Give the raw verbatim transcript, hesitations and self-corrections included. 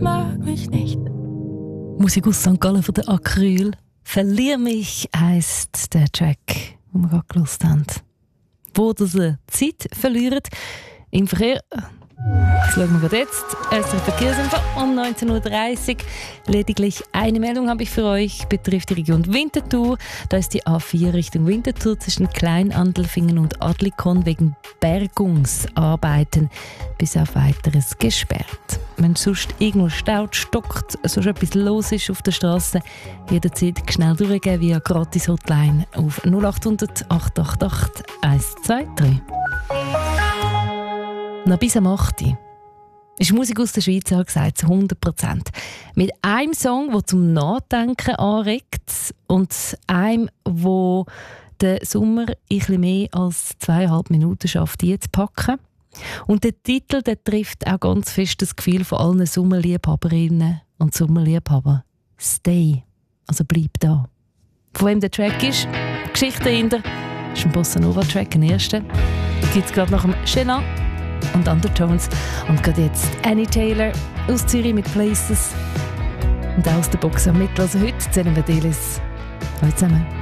mag mich nicht. Musik aus Sankt Gallen von der Acryl. «Verlier mich» heisst der Track, den wir gerade gehört haben. Wo diese Zeit verliert im Verkehr. Das schauen wir gerade jetzt. Es ist Verkehrsinfo um neunzehn Uhr dreißig. Lediglich eine Meldung habe ich für euch, betrifft die Region Winterthur. Da ist die A vier Richtung Winterthur zwischen Kleinandelfingen und Adlikon wegen Bergungsarbeiten bis auf Weiteres gesperrt. Wenn sonst irgendwo staut, stockt, sonst etwas los ist auf der Straße, jederzeit schnell durchgehen via Gratis-Hotline auf null acht hundert acht acht acht eins zwei drei. Noch bis am acht Uhr ist Musik aus der Schweiz angesagt, zu hundert Prozent. Mit einem Song, der zum Nachdenken anregt und einem, der den Sommer ein bisschen mehr als zweieinhalb Minuten schafft, die zu packen. Und der Titel der trifft auch ganz fest das Gefühl von allen Sommerliebhaberinnen und Sommerliebhaber. «Stay», also «Bleib da». Von wem der Track ist, die Geschichte dahinter, ist ein Bossa Nova Track, ein erster. Gibt es gerade nach dem «Chenin» und Undertones. Und gerade jetzt Annie Taylor aus Zürich mit «Places». Und auch aus der Box am Mittel. Also heute Zehn Delis. Hallo zusammen.